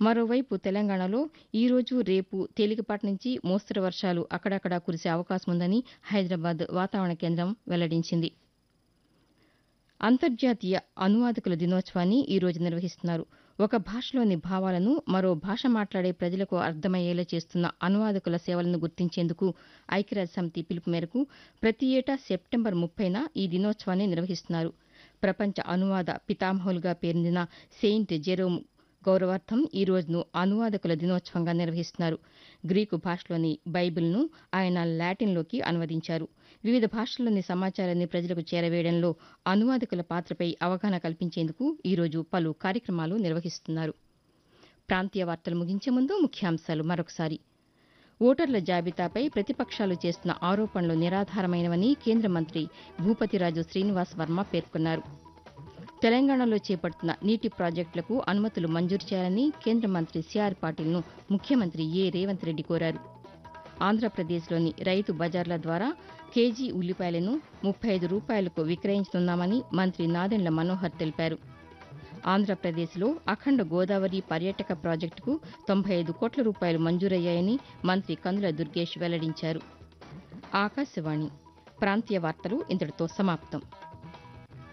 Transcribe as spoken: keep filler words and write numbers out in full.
మరోవైపు తెలంగాణలో ఈరోజు రేపు తేలికపాటి నుంచి మోస్తరు వర్షాలు అక్కడక్కడా కురిసే అవకాశం ఉందని హైదరాబాద్ వాతావరణ కేంద్రం వెల్లడించింది. అంతర్జాతీయ అనువాదకుల దినోత్సవాన్ని ఈ రోజు నిర్వహిస్తున్నారు. ఒక భాషలోని భావాలను మరో భాష మాట్లాడే ప్రజలకు అర్థమయ్యేలా చేస్తున్న అనువాదకుల సేవలను గుర్తించేందుకు ఐక్యరాజ్యసమితి పిలుపు మేరకు ప్రతి ఏటా సెప్టెంబర్ ముప్పైన ఈ దినోత్సవాన్ని నిర్వహిస్తున్నారు. ప్రపంచ అనువాద పితామహులుగా పేరొందిన సెయింట్ జెరోమ్ గౌరవార్థం ఈ రోజును అనువాదకుల దినోత్సవంగా నిర్వహిస్తున్నారు. గ్రీకు భాషలోని బైబిల్ను ఆయన లాటిన్లోకి అనువదించారు. వివిధ భాషల్లోని సమాచారాన్ని ప్రజలకు చేరవేయడంలో అనువాదకుల పాత్రపై అవగాహన కల్పించేందుకు ఈ రోజు పలు కార్యక్రమాలు నిర్వహిస్తున్నారు. ప్రాంతీయ వార్తలు ముగించే ముందు ముఖ్యాంశాలు మరొకసారి. ఓటర్ల జాబితాపై ప్రతిపక్షాలు చేస్తున్న ఆరోపణలు నిరాధారమైనవని కేంద్ర మంత్రి భూపతిరాజు శ్రీనివాస్ వర్మ పేర్కొన్నారు. తెలంగాణలో చేపడుతున్న నీటి ప్రాజెక్టులకు అనుమతులు మంజూరు చేయాలని కేంద్ర మంత్రి సీఆర్ పాటిల్ను ముఖ్యమంత్రి ఏ రేవంత్ రెడ్డి కోరారు. ఆంధ్రప్రదేశ్లోని రైతు బజార్ల ద్వారా కేజీ ఉల్లిపాయలను ముప్పై ఐదు రూపాయలకు విక్రయించనున్నామని మంత్రి నాదెండ్ల మనోహర్ తెలిపారు. ఆంధ్రప్రదేశ్లో అఖండ గోదావరి పర్యాటక ప్రాజెక్టుకు తొంభై ఐదు కోట్ల రూపాయలు మంజూరయ్యాయని మంత్రి కందుల దుర్గేష్ వెల్లడించారు. ఆకాశవాణి ప్రాంతీయ వార్తలు ఇంతటితో సమాప్తం.